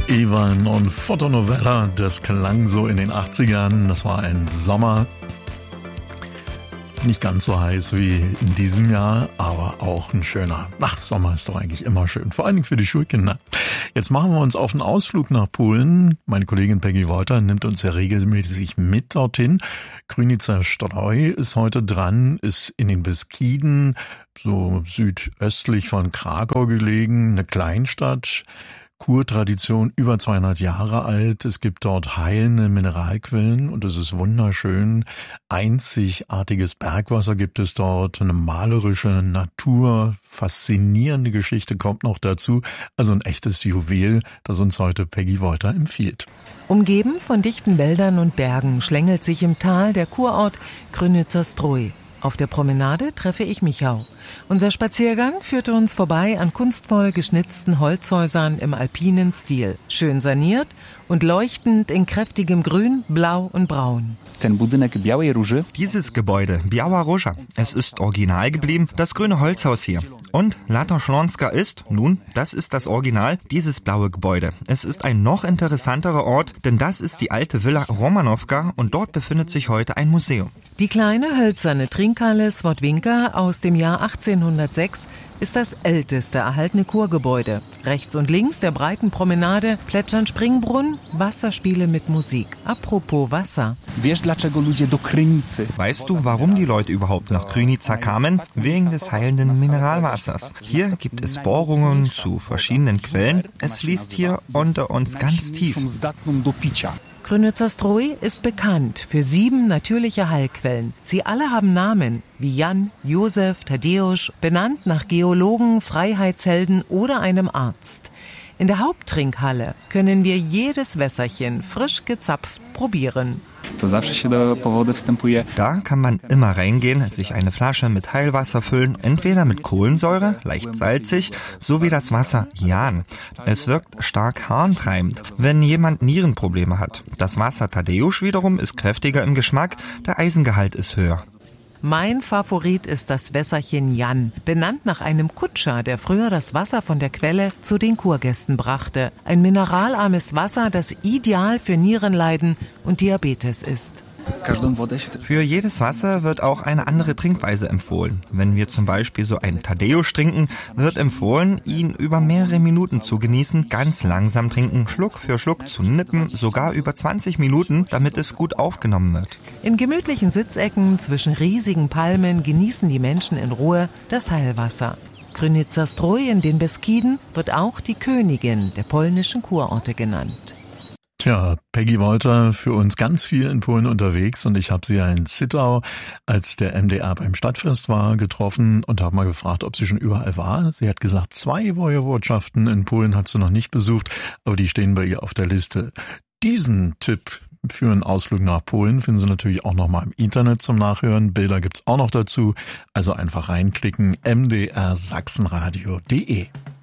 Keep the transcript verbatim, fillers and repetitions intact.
Iwan und Fotonovella, das klang so in den achtzigern. Das war ein Sommer. Nicht ganz so heiß wie in diesem Jahr, aber auch ein schöner. Ach, Sommer ist doch eigentlich immer schön, vor allen Dingen für die Schulkinder. Jetzt machen wir uns auf einen Ausflug nach Polen. Meine Kollegin Peggy Wolter nimmt uns ja regelmäßig mit dorthin. Krynica-Zdrój ist heute dran, ist in den Beskiden, so südöstlich von Krakau gelegen, eine Kleinstadt. Kurtradition, über zweihundert Jahre alt. Es gibt dort heilende Mineralquellen und es ist wunderschön. Einzigartiges Bergwasser gibt es dort, eine malerische Natur, faszinierende Geschichte kommt noch dazu. Also ein echtes Juwel, das uns heute Peggy Wolter empfiehlt. Umgeben von dichten Wäldern und Bergen schlängelt sich im Tal der Kurort Krynica-Zdrój. Auf der Promenade treffe ich Michał. Unser Spaziergang führte uns vorbei an kunstvoll geschnitzten Holzhäusern im alpinen Stil. Schön saniert und leuchtend in kräftigem Grün, Blau und Braun. Dieses Gebäude, Biała Róża, es ist original geblieben, das grüne Holzhaus hier. Und Lata Śląska ist, nun, das ist das Original, dieses blaue Gebäude. Es ist ein noch interessanterer Ort, denn das ist die alte Villa Romanowka und dort befindet sich heute ein Museum. Die kleine hölzerne Trinkhalle Słodwinka aus dem Jahr achtzehnhundertsechs ist das älteste erhaltene Kurgebäude. Rechts und links der breiten Promenade plätschern Springbrunnen, Wasserspiele mit Musik. Apropos Wasser. Weißt du, warum die Leute überhaupt nach Krynica kamen? Wegen des heilenden Mineralwassers. Hier gibt es Bohrungen zu verschiedenen Quellen. Es fließt hier unter uns ganz tief. Krynica-Zdrój ist bekannt für sieben natürliche Heilquellen. Sie alle haben Namen wie Jan, Josef, Tadeusz, benannt nach Geologen, Freiheitshelden oder einem Arzt. In der Haupttrinkhalle können wir jedes Wässerchen frisch gezapft probieren. Da kann man immer reingehen, sich eine Flasche mit Heilwasser füllen, entweder mit Kohlensäure, leicht salzig, so wie das Wasser Jan. Es wirkt stark harntreibend, wenn jemand Nierenprobleme hat. Das Wasser Tadeusz wiederum ist kräftiger im Geschmack, der Eisengehalt ist höher. Mein Favorit ist das Wässerchen Jan, benannt nach einem Kutscher, der früher das Wasser von der Quelle zu den Kurgästen brachte. Ein mineralarmes Wasser, das ideal für Nierenleiden und Diabetes ist. Für jedes Wasser wird auch eine andere Trinkweise empfohlen. Wenn wir zum Beispiel so einen Tadeusz trinken, wird empfohlen, ihn über mehrere Minuten zu genießen, ganz langsam trinken, Schluck für Schluck zu nippen, sogar über zwanzig Minuten, damit es gut aufgenommen wird. In gemütlichen Sitzecken zwischen riesigen Palmen genießen die Menschen in Ruhe das Heilwasser. Krynica-Zdrój in den Beskiden wird auch die Königin der polnischen Kurorte genannt. Tja, Peggy Wolter für uns ganz viel in Polen unterwegs und ich habe sie ja in Zittau, als der M D R beim Stadtfest war, getroffen und habe mal gefragt, ob sie schon überall war. Sie hat gesagt, zwei Wojewodschaften in Polen hat sie noch nicht besucht, aber die stehen bei ihr auf der Liste. Diesen Tipp für einen Ausflug nach Polen finden Sie natürlich auch nochmal im Internet zum Nachhören. Bilder gibt's auch noch dazu, also einfach reinklicken, m d r sachsenradio punkt d e.